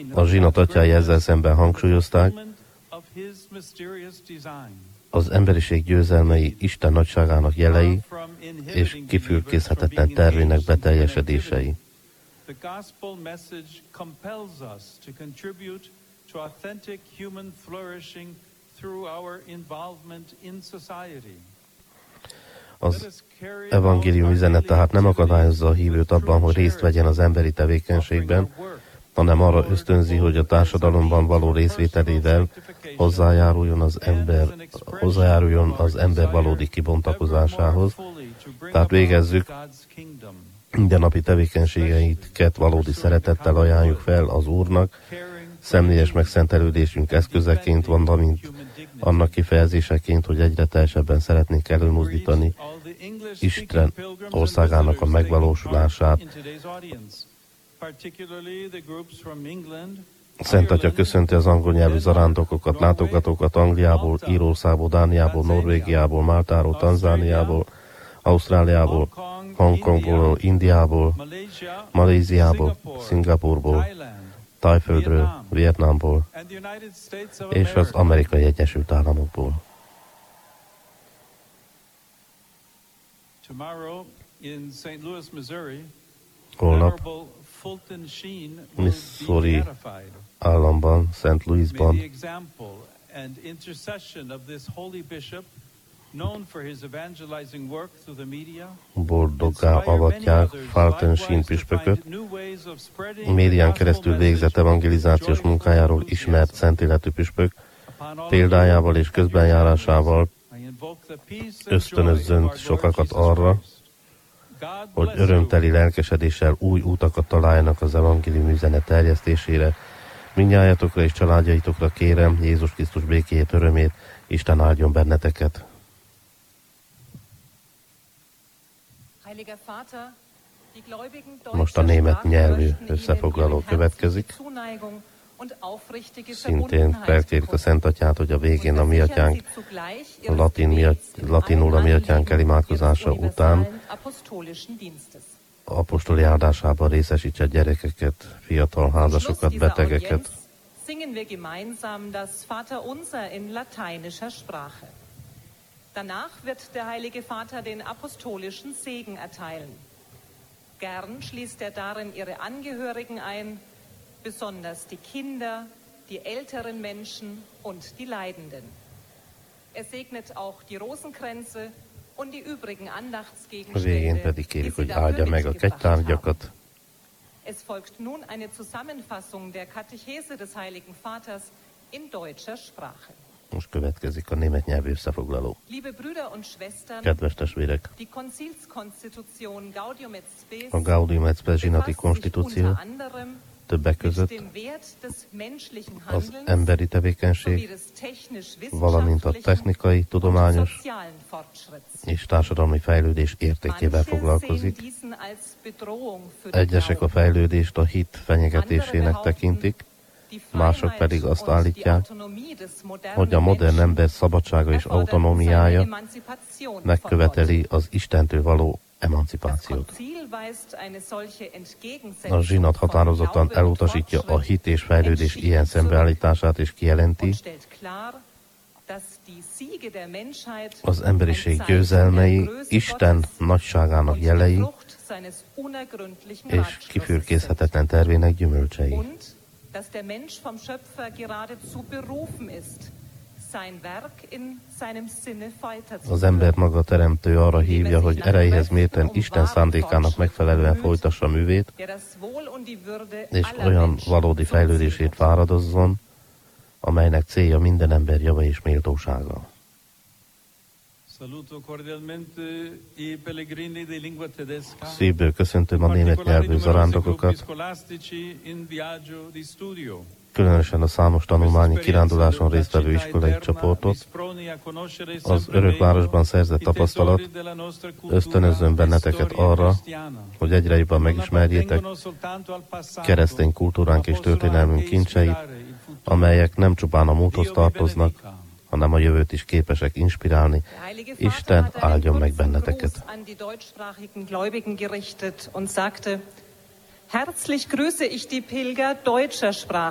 A zsinat atyái ezzel szemben hangsúlyozták, az emberiség győzelmei Isten nagyságának jelei és kifürkészhetetlen tervének beteljesedései. Az evangélium üzenet tehát nem akadályozza a hívőt abban, hogy részt vegyen az emberi tevékenységben, hanem arra ösztönzi, hogy a társadalomban való részvételével hozzájáruljon az ember valódi kibontakozásához. Tehát végezzük, mindennapi tevékenységeinket valódi szeretettel ajánljuk fel az Úrnak, személyes megszentelődésünk eszközeként, valamint annak kifejezéseként, hogy egyre teljesebben szeretnénk előmozdítani Isten országának a megvalósulását. Szent Atya köszönti az angol nyelvű zarándokokat, látogatókat Angliából, Írországból, Dániából, Norvégiából, Máltáról, Tanzániából, Ausztráliából, Hongkongból, Indiából, Maléziából, Szingapurból, Tájföldről, Vietnámból és az Amerikai Egyesült Államokból. Holnap Missouri államban, St. Louisban boldoggá avatják Fulton Sheen püspököt, médián keresztül végzett evangelizációs munkájáról ismert szentéletű püspök, példájával és közbenjárásával ösztönözzön sokakat arra, hogy örömteli lelkesedéssel új utakat találjanak az evangélium üzenet terjesztésére. Mindnyájatokra és családjaitokra kérem Jézus Krisztus békéjét, örömét, Isten áldjon benneteket. Most a német nyelvű összefoglaló következik. Szintén felkérjük a Szent Atyát, hogy a végén a mi atyánk, latinul a mi atyánk elimádkozása után apostoli áldásában részesítse gyerekeket, fiatal házasokat, betegeket. Singen wir gemeinsam das Vaterunser in lateinischer Sprache. Danach wird der Heilige Vater den apostolischen Segen erteilen. Gern schließt er darin ihre Angehörigen ein, besonders die Kinder, die älteren Menschen und die Leidenden. Er segnet auch die Rosenkränze und die übrigen Andachtsgegenstände, die sie der Königin gebracht. Es folgt nun eine Zusammenfassung der Katechese des Heiligen Vaters in deutscher Sprache. Most következik a német nyelvű összefoglaló. Kedves testvérek! A Gaudium et Spes zsinati konstitúció többek között az emberi tevékenység, valamint a technikai, tudományos és társadalmi fejlődés értékével foglalkozik. Egyesek a fejlődést a hit fenyegetésének tekintik, mások pedig azt állítják, hogy a modern ember szabadsága és autonómiája megköveteli az Istentől való emancipációt. A zsinat határozottan elutasítja a hit és fejlődés ilyen szembeállítását és kijelenti, az emberiség győzelmei Isten nagyságának jelei és kifürkészhetetlen tervének gyümölcsei. Dass der Mensch vom Schöpfer geradezu berufen ist, sein Werk in seinem Sinne weiterzuführen. Az ember maga teremtő arra hívja, hogy erejéhez mérten Isten szándékának megfelelően folytassa művét, és olyan valódi fejlődését fáradozzon, amelynek célja minden ember java és méltósága. Szívből köszöntöm a német nyelvű zarándokokat, különösen a számos tanulmányi kiránduláson résztvevő iskolai csoportot. Az Örökvárosban szerzett tapasztalat ösztönözzön benneteket arra, hogy egyre jobban megismerjétek keresztény kultúránk és történelmünk kincseit, amelyek nem csupán a múlthoz tartoznak, hanem a jövőt is képesek inspirálni. Isten áldjon meg benneteket. Herzlich grüße ich die Pilger deutscher Sprache.